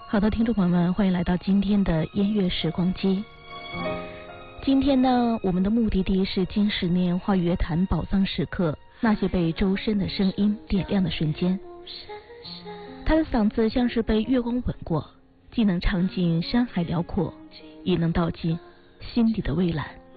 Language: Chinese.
好的，听众朋友们，欢迎来到今天的音乐时光机。今天呢，我们的目的地是金石年华乐坛宝藏时刻，那些被周深的声音点亮的瞬间。他的嗓子像是被月光吻过，既能唱尽山海辽阔，也能道尽心底的蔚蓝。